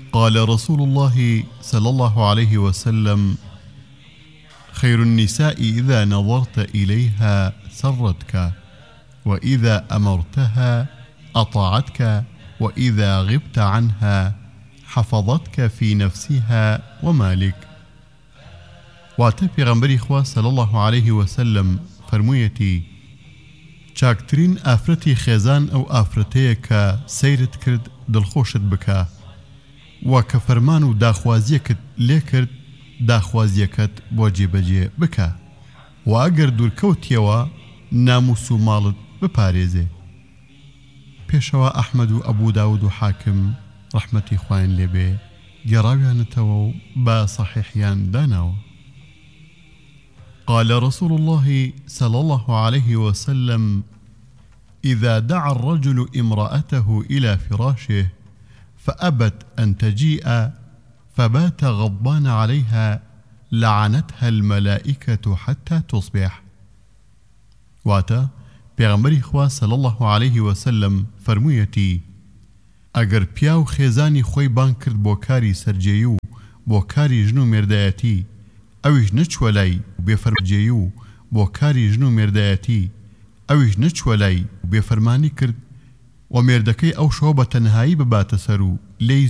قال رسول الله صلى الله عليه وسلم: خير النساء إذا نظرت إليها سرتك، وإذا أمرتها أطاعتك، وإذا غبت عنها حفظتك في نفسها ومالك. واتە پێغەمبەری خوا صلى الله عليه وسلم فەرموویەتی: چاکترین ئافرەتی خێزان ئەو ئافرەتەیە کە سەیرت کرد دڵخۆشت بکە، و کە فەرمان و داخوازیەکت لێ کرد داخوازیەکەت بۆ جێبەجێ بکە، و ئەگەر دوورکەوتیەوە ناموس و ماڵت بپارێزێ. پێشەوە ئەحمەد و ئەبوو داود و حاکم ڕەحمەتی خوایان لێبێ گێڕاویانەتەوە و بە صحیحیان داناوە. قال رسول الله صلى الله عليه وسلم: إذا دعا الرجل امرأته إلى فراشه فأبت أن تجيء فبات غضبان عليها لعنتها الملائكة حتى تصبح. واتا پیغمبری خوا صلى الله عليه وسلم فرمویەتی: ئەگەر پیا و خێزانی خۆی بان کرد بۆ کاری سەرجێیی و بۆ کاری ژن و مێردایەتی، ئەویش نەچوە لای بێفەرمانجێیی و بۆ کاری ژن و مێردایەتی، ئەویش نەچوە لای بێفەرمانی کرد، و مێردەکەی ئەو شەوە بە تەنهایی بباتە سەر و لێی